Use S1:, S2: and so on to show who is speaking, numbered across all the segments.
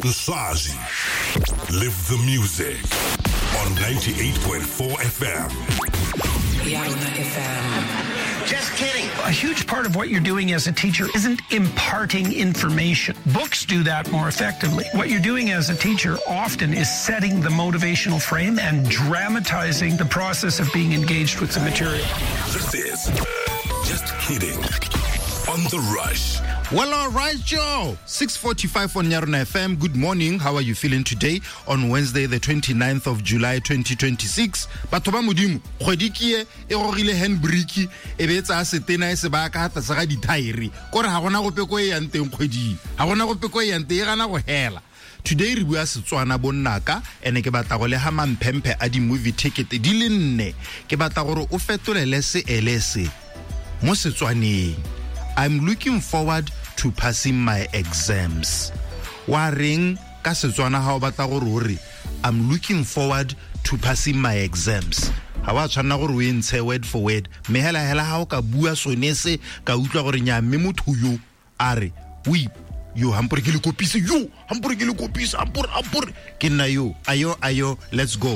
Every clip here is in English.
S1: Mswazi. Live the music on 98.4 FM.
S2: Yarona FM.
S3: Just kidding.
S4: A huge part of what you're doing as a teacher isn't imparting information. Books do that more effectively. What you're doing as a teacher often is setting the motivational frame and dramatizing the process of being engaged with the material.
S1: This is Just Kidding on The Rush.
S5: Well, all right, Joe. 6:45 on Yarona FM. Good morning. How are you feeling today on Wednesday, the 29th of July, 2026? Batho ba modimo, kgwedi ke e gogile handbrake e be tsa setena e se ba ka ta sa di tire. Kore ha gona go peko e yang teng kgwedi. Ha gona go peko e yang teng e gana go hela. Today re bua Setswana bonnaka ene ke batla go le ha mamphemphe a di movie ticket di le nne. Ke batla gore o fetolele se elese mo Setswaneng. I'm looking forward to passing my exams. Warring ka Setswana ha o batla gore ore I'm looking forward to passing my exams. Ha wa tshwana gore o ntshe word for word. Me hela ha o ka bua sonese ka utlwa gore nya mme motho yo are we yo hampore ke le kopise yo hampore ke le kopise hampore ke nna yo ayo let's go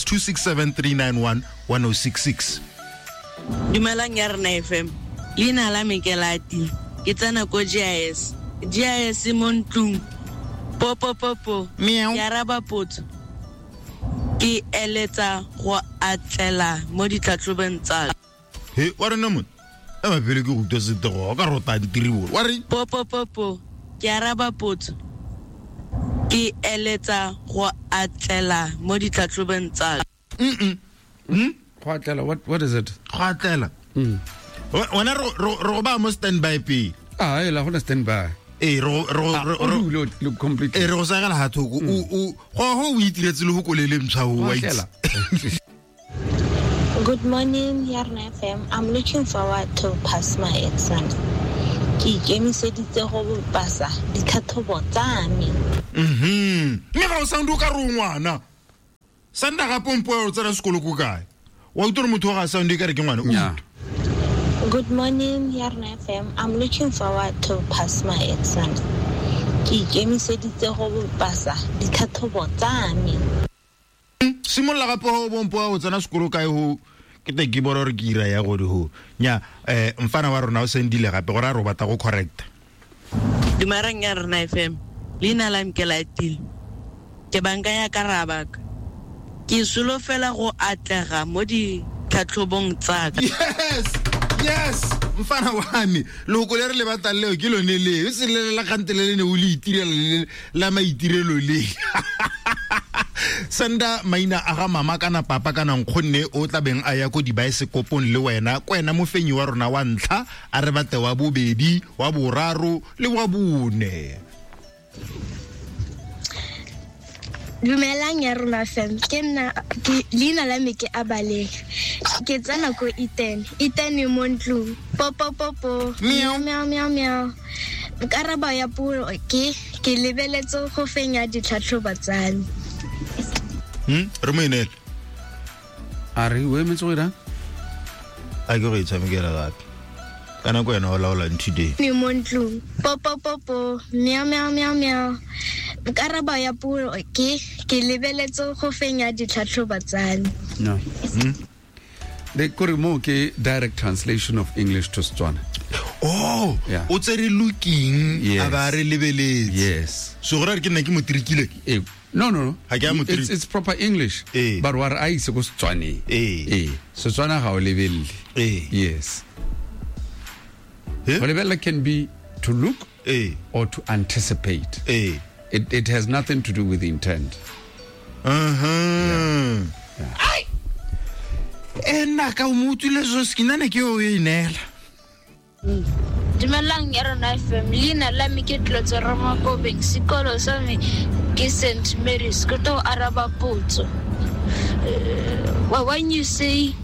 S5: +26739110666.
S6: Dumelang Yarona FM. Lina la Mekelati. Ke tsana ko GIS Montlung. Popo
S5: Meow.
S6: Ya raba potso. Ke eletsa go atlela mo ditlhatlhobong tsa.
S5: He wa re nna e ba pele ke go tse tego ka rota ditiribo wa re
S6: Popo ke ya raba potso. Ke eletsa go atlela mo ditlhatlhobong tsa.
S7: What is it?
S5: Khatlela wena ro ba mo standby pe
S7: I la stand by.
S5: ro
S7: complete.
S5: re go sa gala ha thoko go itiretse le go kolele mtsha o wa itse.
S8: Good morning, Yarona FM. I'm looking forward to pass my exam. Ke ikemiseditse go pasa ditlhatlhobo tsa me.
S5: Me ga o sound ka rongwana sanda ga pompo o tsara sekolo go kae wa utore motho ga sound ka re ke ngwana.
S8: Good morning, Yarona FM. I'm looking forward to pass my exam. Ke ikemiseditse go pasa ditlhatlhobo tsa me.
S5: Simolla gape ho pompo o tsana sekolo kae ho ke te ke bora re ke ira ya go di ho nya mfana wa rona o sendile gape gore a ro batla go correct.
S6: Dumarang Yarona FM. Lina la Mekelati. Ke banka ya karaba. Ke sulo fela go atlega mo ditlhatlhobong tsa.
S5: Yes, mfana wa me lo go le re le batla leo ke lone le se le la kantelele ne o le itirela la maitirelo le. Sanda maina aga mama kana papa kana nkgonne o tla beng a ya go di baesekopong le wena mofenyi wa rona wa ntlha a re bate wa bobedi wa boraro le wa bone.
S9: Dumelang Yarona FM. Ke Lina la me ke abale. Ke tsana ko Iten Montlung. Popo.
S5: Meow.
S9: Karaba ya puo ke lebeletse go fenya ditlhatlhoba tsane.
S5: Re mo inela
S7: Are we me tswela?
S5: a ke go itshamekela gape kana go ena o laola today.
S9: Ni Montlung. Popo. Meow. Karaba ya puo ke lebeletse go fenya ditlhatlhoba tsane.
S7: No. The korimo ke direct translation of English to Setswana.
S5: Oh,
S7: Yeah.
S5: o tsere looking
S7: Yes.
S5: a ba re lebeletse.
S7: Yes.
S5: So gore ke nna ke motrikile.
S7: No.
S5: Ha ke a mo
S7: It's proper English. But what I say go Setswana. Setswana ga o lebelle. Yes.
S5: Eh?
S7: Go lebella can be to look or to anticipate. It has nothing to do with intent.
S5: Ai. Ena ka umutile so skinane ke o inela.
S9: Dumelang Yarona FM. Lina la me ke tlotse roma ko beng sekolo sa me ke St Mary's go to araba potso. When you say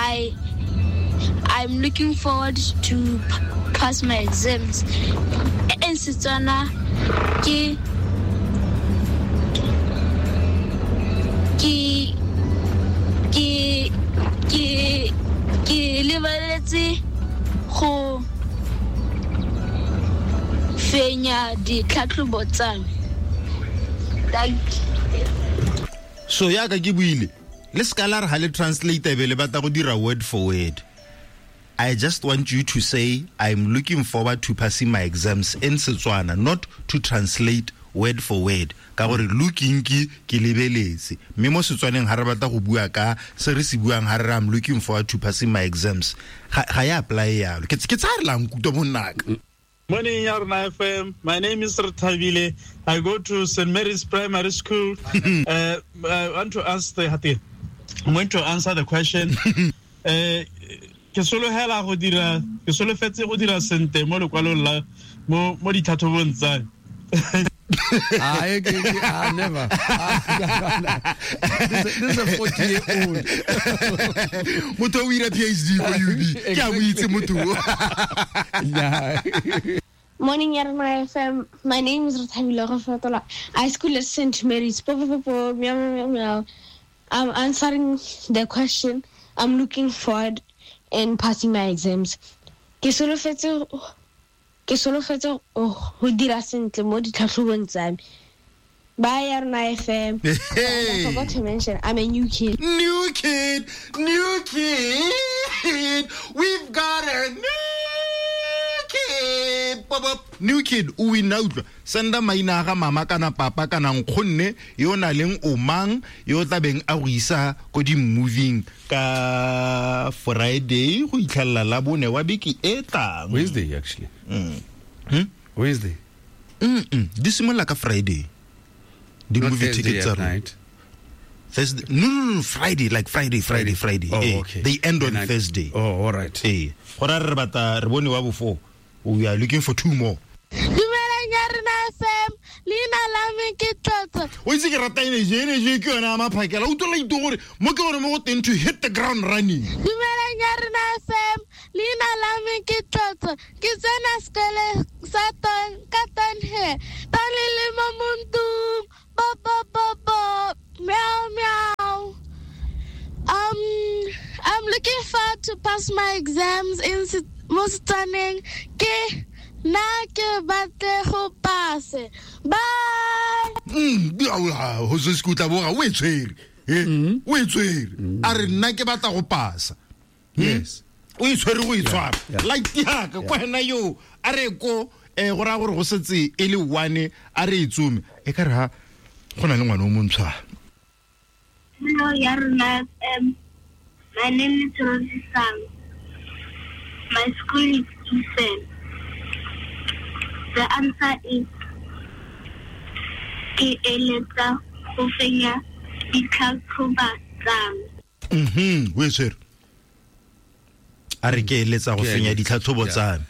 S9: I'm looking forward to pass my exams, in Setswana ke lebeletse go fenya ditlhatlhobo tsa me.
S5: So ya ka ke buile le scalar ha le translate be le batla go dira word for word. I just want you to say I'm looking forward to passing my exams in Setswana, not to translate word for word. Ka gore looking ke lebeletse me mo Setswaneng ha re batla go bua ka se re se buang ha re I'm looking forward to passing my exams. Ga ya apply ya ke tsa re lang kuto monaka.
S3: Morning, Yarna FM. My name is Rthabile. I go to St. Mary's Primary School. I want to ask I'm going to answer the question. Ke solo hela go dira ke solo fetse go dira sente mo lekwalong la mo dithathobong tsa
S7: never. This is a 40-year-old.
S5: Moto we PhD for UB. Ke a buitse moto.
S9: Morning, Yarna FM. My name is Rthabile Gofatola. I school at St. Mary's. Meow, meow, meow. I'm answering the question. I'm looking forward in passing my exams. Ke solo fetse go dira sentle mo ditlhatlhobong tsa me. Bye, Yarna FM. I forgot to mention, I'm a new kid.
S5: New kid. We've got a new kid. New kid, we know. Senda maina ga mama kana papa kana nkgonne yo na leng o mang yo tla beng a go isa go di moving ka Friday go itlhalla la bone wa biki e tlang.
S7: Wednesday actually. Wednesday.
S5: This is like a Friday. The
S7: Not
S5: movie
S7: Thursday
S5: tickets
S7: at
S5: are
S7: night.
S5: Thursday. No, Friday, like Friday.
S7: Oh, okay.
S5: They end on Thursday.
S7: Oh, all right.
S5: Hey, we are looking for 2 more.
S9: Lina lami ke tlotlo.
S5: O itse ke rata ene je ke yona ma phakela o tola itore mo ke gore mo go teng to hit the ground running.
S9: Dumela Yarna FM. Lina lami ke tlotlo. Ke tsena skole sa ton ka ton he. Tani le mamuntu. Bo. Meow meow. I'm looking forward to pass my exams in Mustaning. Ke na ke batle go pass. Bye.
S5: Ho se skuta boga we tshwere. We tshwere. Are nna ke batla go pasa.
S7: Yes.
S5: O itshwere go itshwara. Like ya ka kwena yo are ko go ra gore go setse e le 1 are itsume e ka re ha gona le ngwana o montshwa.
S8: Hello, Yarna FM. My name is Rosie Sam. My school is Eastern. The answer is ke eletsa go fenya ditlhatlhoba tsame.
S5: We sir. Are ke eletsa go fenya ditlhatlhobo tsame.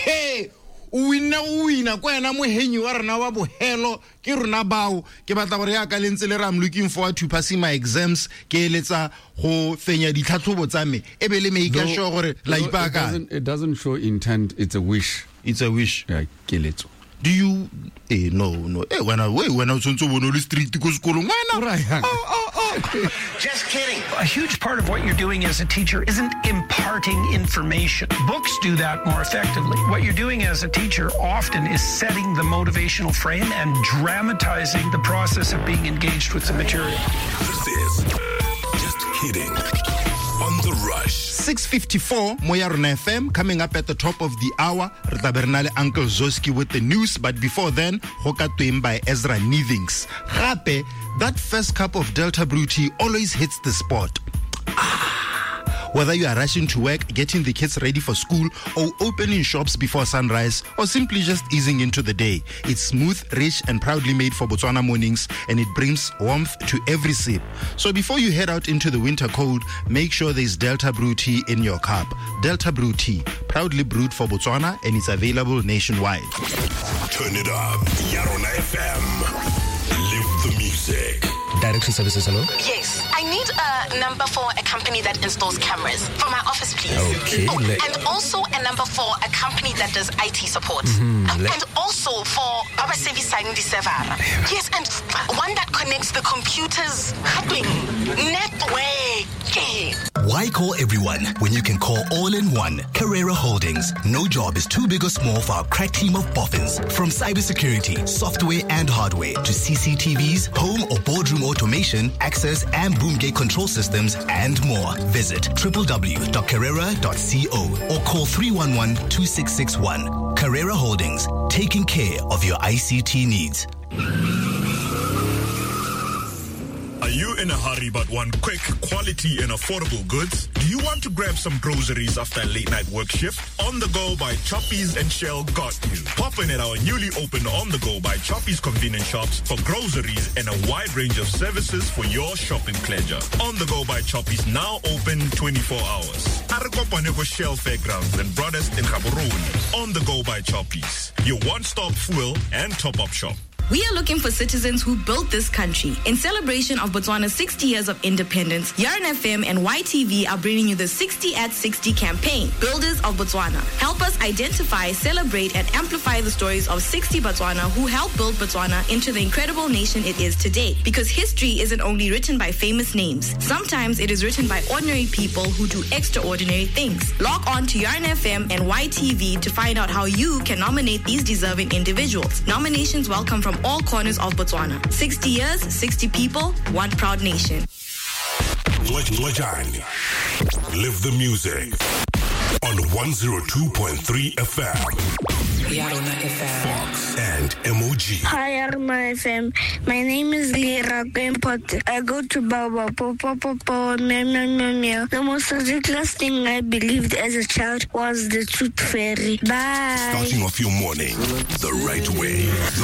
S5: Wina kwena mohenyi wa rena wa bohelo ke rona bao ke batla gore ya ka lentse le I'm looking forward to passing my exams ke eletsa go fenya ditlhatlhobo tsa me e be le me ka sho gore la ipaka.
S7: It doesn't show intent, it's a wish.
S5: It's a wish.
S7: Yeah, keletso.
S5: Do you no when I tsontso bono le street go sekolong wena.
S4: Just kidding. A huge part of what you're doing as a teacher isn't imparting information. Books do that more effectively. What you're doing as a teacher often is setting the motivational frame and dramatizing the process of being engaged with the material.
S1: This is Just Kidding on The Rush.
S5: 6:54 Moyaruna FM. Coming up at the top of the hour, Rtabernale Uncle Zoski with the news. But before then, Hoka Twim by Ezra Nivings. Rape, that first cup of Delta Brew tea always hits the spot. Whether you are rushing to work, getting the kids ready for school, or opening shops before sunrise, or simply just easing into the day, it's smooth, rich, and proudly made for Botswana mornings, and it brings warmth to every sip. So before you head out into the winter cold, make sure there's Delta Brew tea in your cup. Delta Brew tea, proudly brewed for Botswana, and it's available nationwide.
S1: Turn it up. Yarona FM. Live the music.
S10: Directory services, hello?
S11: Yes, I need a number for a company that installs cameras for my office, please.
S10: Okay.
S11: And also a number for a company that does IT support. And also for our service signing the server. Yes, and one that connects the computers. Network.
S10: Why call everyone when you can call all in one? Carrera Holdings. No job is too big or small for our crack team of boffins. From cybersecurity, software and hardware to CCTVs, home or boardroom automation, access and boom gate control systems, and more. Visit www.carrera.co or call 311-2661. Carrera Holdings, taking care of your ICT needs.
S1: Are you in a hurry but want quick, quality and affordable goods? Do you want to grab some groceries after a late night work shift? On the Go by Choppies and Shell got you. Pop in at our newly opened On the Go by Choppies convenience shops for groceries and a wide range of services for your shopping pleasure. On the Go by Choppies now open 24 hours. Arakopanego Shell Fairgrounds and Broadest in Gaborone. On the Go by Choppies, your one-stop fuel and top-up shop.
S12: We are looking for citizens who built this country. In celebration of Botswana's 60 years of independence, Yarn FM and YTV are bringing you the 60 at 60 campaign, Builders of Botswana. Help us identify, celebrate, and amplify the stories of 60 Botswana who helped build Botswana into the incredible nation it is today. Because history isn't only written by famous names. Sometimes it is written by ordinary people who do extraordinary things. Log on to Yarn FM and YTV to find out how you can nominate these deserving individuals. Nominations welcome from all corners of Botswana. 60 years, 60 people, one proud nation.
S1: Live the music on 102.3 FM.
S2: Yarona FM.
S1: Fox and MOG.
S9: Hi, Yarona FM. My name is Lira Grandpot. I go to Baba. Meow. The most ridiculous thing I believed as a child was the tooth fairy. Bye.
S1: Starting off your morning the right way.